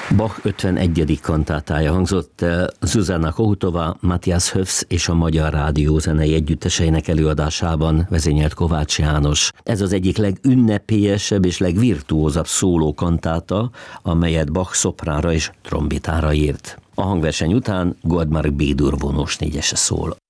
Bach 51. kantátája hangzott el Zsuzsanna Kohutova, Matthias Höfs és a Magyar Rádió zenei együtteseinek előadásában, vezényelt Kovács János. Ez az egyik legünnepélyesebb és legvirtuózabb szóló kantáta, amelyet Bach szopránra és trombitára írt. A hangverseny után Goldmark B-dur vonós négyese szól.